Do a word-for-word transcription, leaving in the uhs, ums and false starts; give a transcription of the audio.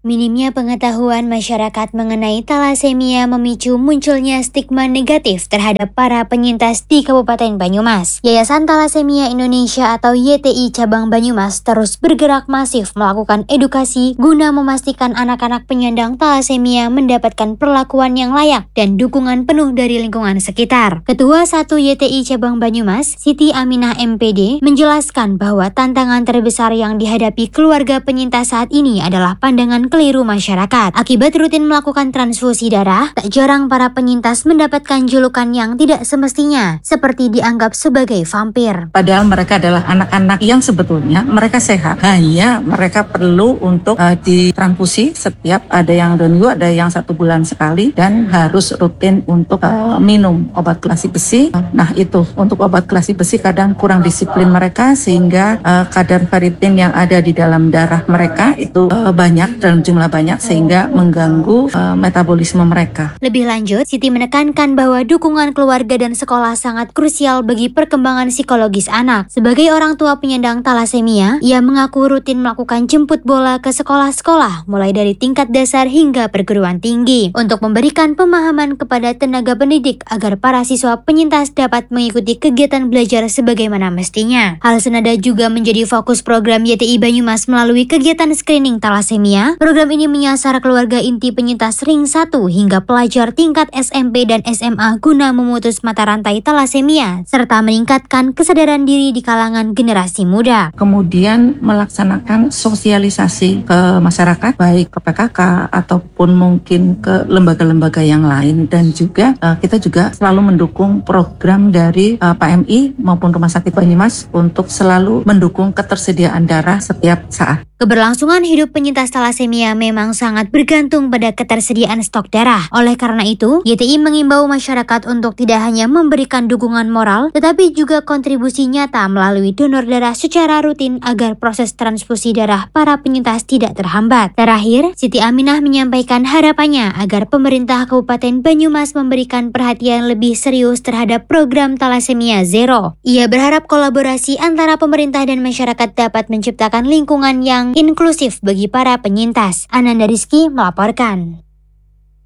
Minimnya pengetahuan masyarakat mengenai talasemia memicu munculnya stigma negatif terhadap para penyintas di Kabupaten Banyumas. Yayasan Talasemia Indonesia atau Y T I Cabang Banyumas terus bergerak masif melakukan edukasi guna memastikan anak-anak penyandang talasemia mendapatkan perlakuan yang layak dan dukungan penuh dari lingkungan sekitar. Ketua satu Y T I Cabang Banyumas, Siti Aminah M P D, menjelaskan bahwa tantangan terbesar yang dihadapi keluarga penyintas saat ini adalah pandangan keliru masyarakat. Akibat rutin melakukan transfusi darah, tak jarang para penyintas mendapatkan julukan yang tidak semestinya, seperti dianggap sebagai vampir. Padahal mereka adalah anak-anak yang sebetulnya mereka sehat, hanya mereka perlu untuk uh, ditransfusi setiap ada yang dua minggu, ada yang satu bulan sekali, dan harus rutin untuk uh, minum obat kelasi besi. Nah itu, untuk obat kelasi besi kadang kurang disiplin mereka, sehingga uh, kadar ferritin yang ada di dalam darah mereka itu uh, banyak dalam jumlah banyak sehingga mengganggu uh, metabolisme mereka. Lebih lanjut, Siti menekankan bahwa dukungan keluarga dan sekolah sangat krusial bagi perkembangan psikologis anak. Sebagai orang tua penyandang talasemia, ia mengaku rutin melakukan jemput bola ke sekolah-sekolah mulai dari tingkat dasar hingga perguruan tinggi untuk memberikan pemahaman kepada tenaga pendidik agar para siswa penyintas dapat mengikuti kegiatan belajar sebagaimana mestinya. Hal senada juga menjadi fokus program Y T I Banyumas melalui kegiatan screening talasemia. Program ini menyasar keluarga inti penyintas ring satu hingga pelajar tingkat S M P dan S M A guna memutus mata rantai talasemia serta meningkatkan kesadaran diri di kalangan generasi muda. Kemudian melaksanakan sosialisasi ke masyarakat, baik ke P K K ataupun mungkin ke lembaga-lembaga yang lain, dan juga uh, kita juga selalu mendukung program dari uh, P M I maupun Rumah Sakit Banyumas untuk selalu mendukung ketersediaan darah setiap saat. Keberlangsungan hidup penyintas talasemia memang sangat bergantung pada ketersediaan stok darah. Oleh karena itu, Y T I mengimbau masyarakat untuk tidak hanya memberikan dukungan moral, tetapi juga kontribusi nyata melalui donor darah secara rutin agar proses transfusi darah para penyintas tidak terhambat. Terakhir, Siti Aminah menyampaikan harapannya agar pemerintah Kabupaten Banyumas memberikan perhatian lebih serius terhadap program Talasemia Zero. Ia berharap kolaborasi antara pemerintah dan masyarakat dapat menciptakan lingkungan yang inklusif bagi para penyintas. Ananda Rizky melaporkan.